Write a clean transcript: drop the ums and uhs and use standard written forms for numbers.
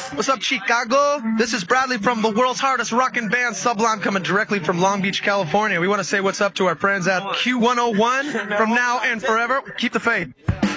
What's up, Chicago? This is Bradley from the world's hardest rockin' band, Sublime, coming directly from Long Beach, California. We want to say what's up to our friends at Q101 from now and forever. Keep the faith.